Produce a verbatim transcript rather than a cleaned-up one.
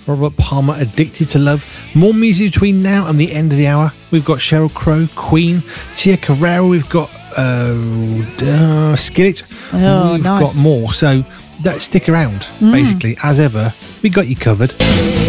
Robert Palmer, Addicted to Love. More music between now and the end of the hour. We've got Sheryl Crow, Queen, Tia Carrera. We've got uh, uh, Skillet. Oh, We've nice. got more. So that stick around, mm. basically, as ever. We got you covered.